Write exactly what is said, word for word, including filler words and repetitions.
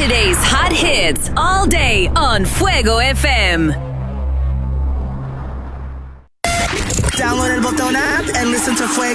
Today's hot hits all day on Fuego F M. Download el botón app and listen to Fuego